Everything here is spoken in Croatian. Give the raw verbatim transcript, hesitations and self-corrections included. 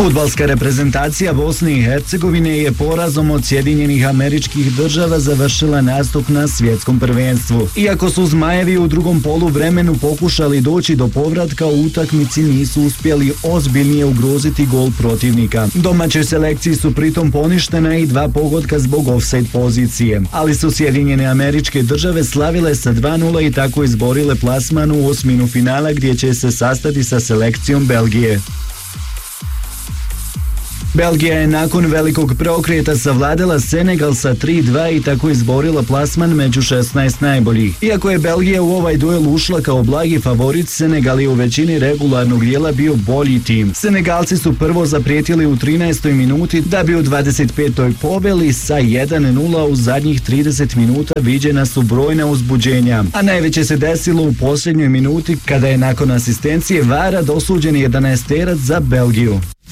Fudbalska reprezentacija Bosne i Hercegovine je porazom od Sjedinjenih Američkih Država završila nastup na svjetskom prvenstvu. Iako su Zmajevi u drugom poluvremenu pokušali doći do povratka, u utakmici nisu uspjeli ozbiljnije ugroziti gol protivnika. Domaćoj selekciji su pritom poništena i dva pogotka zbog ofsajd pozicije, ali su Sjedinjene Američke Države slavile sa dva nula i tako izborile plasman u osminu finala gdje će se sastati sa selekcijom Belgije. Belgija je nakon velikog preokreta savladala Senegal sa tri dva i tako izborila plasman među šesnaest najboljih. Iako je Belgija u ovaj duel ušla kao blagi favorit, Senegal je u većini regularnog dijela bio bolji tim. Senegalci su prvo zaprijetili u trinaestoj minuti da bi u dvadeset petoj poveli sa jedan nula. U zadnjih trideset minuta viđena su brojna uzbuđenja, a najveće se desilo u posljednjoj minuti kada je nakon asistencije vara dosuđen jedanaesterac za Belgiju.